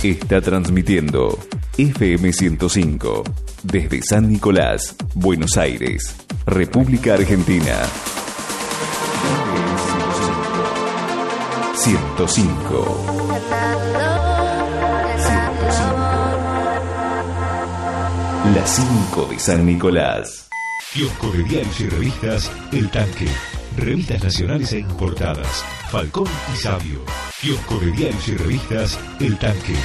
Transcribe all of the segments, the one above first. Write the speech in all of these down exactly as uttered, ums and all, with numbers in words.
Está transmitiendo F M ciento cinco desde San Nicolás, Buenos Aires, República Argentina. ciento cinco. La cinco de San Nicolás. Kiosco de diarios y revistas El Tanque. Revistas nacionales e importadas. Falcón y Sabio. Kiosco de diarios y revistas El Tanque.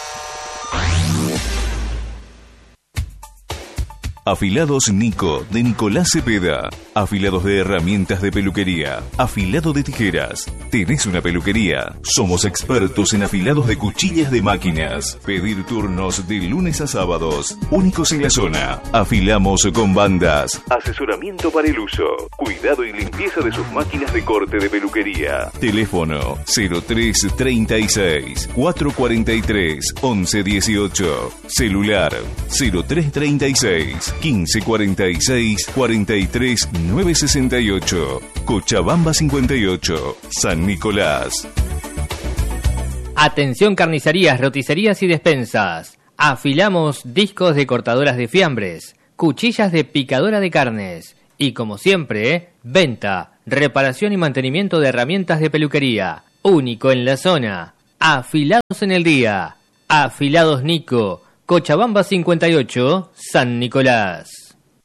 Afilados Nico, de Nicolás Cepeda. Afilados de herramientas de peluquería. Afilado de tijeras. ¿Tenés una peluquería? Somos expertos en afilados de cuchillas de máquinas. Pedir turnos de lunes a sábados. Únicos en la zona. Afilamos con bandas. Asesoramiento para el uso. Cuidado y limpieza de sus máquinas de corte de peluquería. Teléfono cero tres treinta y seis, cuatrocientos cuarenta y tres, once dieciocho. Celular cero tres treinta y seis, quince cuarenta y seis, cuarenta y tres, novecientos sesenta y ocho. Cochabamba cincuenta y ocho, San Nicolás. Atención carnicerías, roticerías y despensas. Afilamos discos de cortadoras de fiambres, cuchillas de picadora de carnes y, como siempre, venta, reparación y mantenimiento de herramientas de peluquería. Único en la zona. Afilados en el día. Afilados Nico, Cochabamba cincuenta y ocho, San Nicolás.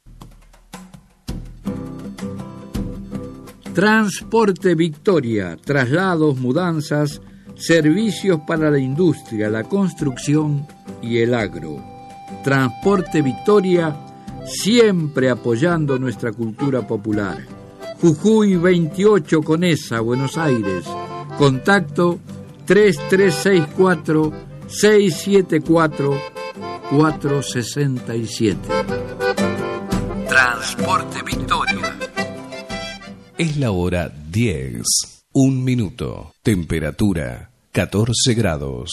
Transporte Victoria, traslados, mudanzas, servicios para la industria, la construcción y el agro. Transporte Victoria, siempre apoyando nuestra cultura popular. Jujuy veintiocho Conesa, Buenos Aires. Contacto tres tres seis cuatro, seis siete cuatro, cuatro seis siete. Transporte Victoria. Es la hora diez, un minuto. Temperatura catorce grados.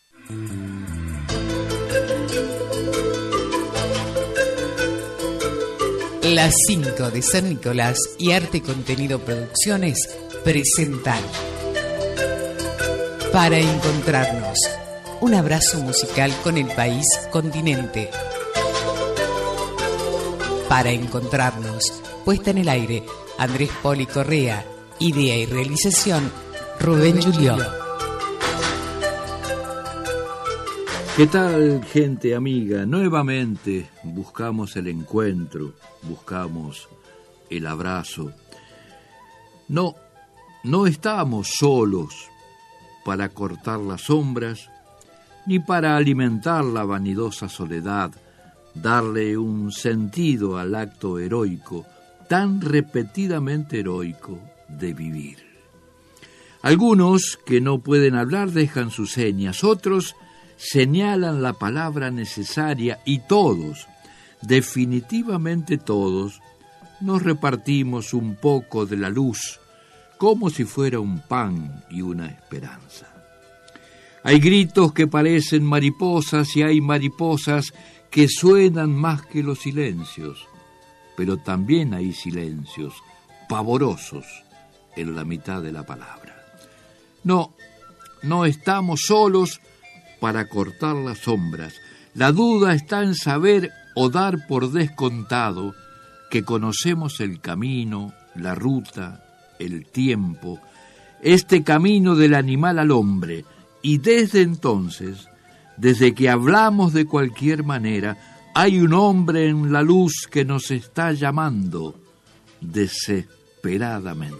Las cinco de San Nicolás y Arte Contenido Producciones presentan Para Encontrarnos, un abrazo musical con el país continente. Para Encontrarnos, puesta en el aire, Andrés Poli Correa, idea y realización, Rubén Julió. ¿Qué tal, gente amiga? Nuevamente buscamos el encuentro, buscamos el abrazo. No, no estamos solos para cortar las sombras, ni para alimentar la vanidosa soledad, darle un sentido al acto heroico, tan repetidamente heroico de vivir. Algunos que no pueden hablar dejan sus señas, otros señalan la palabra necesaria y todos, definitivamente todos, nos repartimos un poco de la luz como si fuera un pan y una esperanza. Hay gritos que parecen mariposas y hay mariposas que suenan más que los silencios, pero también hay silencios pavorosos en la mitad de la palabra. No, no estamos solos para cortar las sombras. La duda está en saber o dar por descontado que conocemos el camino, la ruta, el tiempo, este camino del animal al hombre, y desde entonces, desde que hablamos de cualquier manera, hay un hombre en la luz que nos está llamando desesperadamente.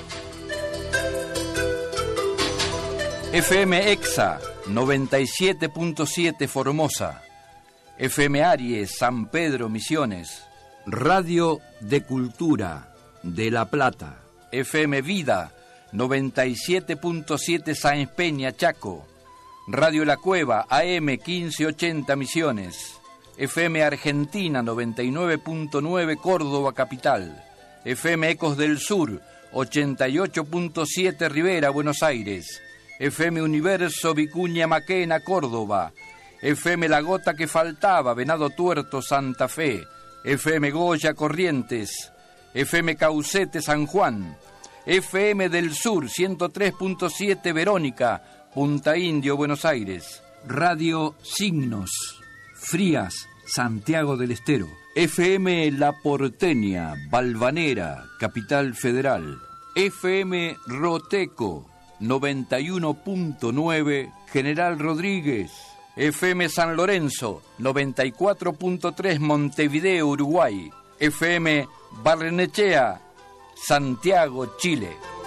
F M Exa noventa y siete punto siete Formosa, F M Aries San Pedro Misiones, Radio de Cultura de La Plata, F M Vida noventa y siete punto siete Sáenz Peña Chaco, Radio La Cueva A M quince ochenta Misiones, F M Argentina noventa y nueve punto nueve Córdoba Capital, F M Ecos del Sur ochenta y ocho punto siete Rivera Buenos Aires, F M Universo Vicuña Maquena Córdoba, F M La Gota que Faltaba Venado Tuerto Santa Fe, F M Goya Corrientes, F M Caucete San Juan, F M del Sur ciento tres punto siete Verónica Punta Indio Buenos Aires, Radio Signos, Frías, Santiago del Estero. F M La Porteña, Valvanera, Capital Federal. F M Roteco, noventa y uno punto nueve, General Rodríguez. F M San Lorenzo, noventa y cuatro punto tres, Montevideo, Uruguay. F M Barrenechea, Santiago, Chile.